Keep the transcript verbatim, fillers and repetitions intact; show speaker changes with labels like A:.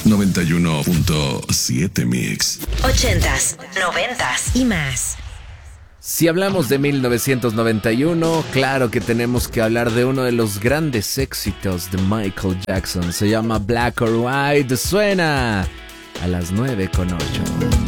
A: noventa y uno punto siete Mix.
B: Ochentas, noventas y más.
C: Si hablamos de mil novecientos noventa y uno, claro que tenemos que hablar de uno de los grandes éxitos de Michael Jackson. Se llama Black or White. Suena a las nueve con ocho.